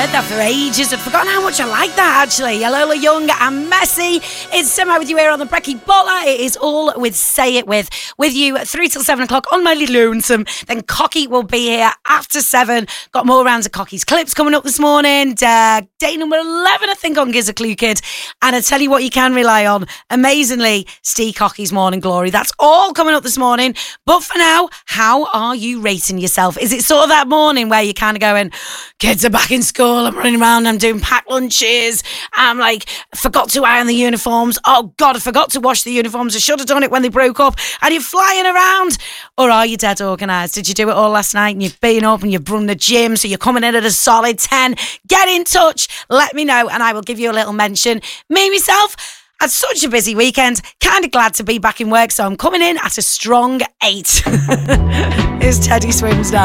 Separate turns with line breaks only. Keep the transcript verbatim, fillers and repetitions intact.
heard that for ages. I've forgotten how much I like that, actually. Lola Young and Messi. It's somehow with you here on the Brekkie Butler. It is all with Say It With. With you three till seven o'clock on My Little Lonesome. Then Cocky will be here after seven. Got more rounds of Cocky's clips coming up this morning. Uh, day number eleven, I think, on Giz a Clue Kid. And I tell you what you can rely on. Amazingly, Steve Cocky's Morning Glory. That's all coming up this morning. But for now, how are you rating yourself? Is it sort of that morning where you're kind of going, kids are back in school, I'm running around, I'm doing packed lunches, I'm like, forgot to iron the uniforms, oh God, I forgot to wash the uniforms, I should have done it when they broke up, and you're flying around? Or are you dead organised? Did you do it all last night and you've been up and you've run the gym, so you're coming in at a solid ten? Get in touch, let me know, and I will give you a little mention. Me, myself, had such a busy weekend, kind of glad to be back in work, so I'm coming in at a strong eight. Here's Teddy Swims now.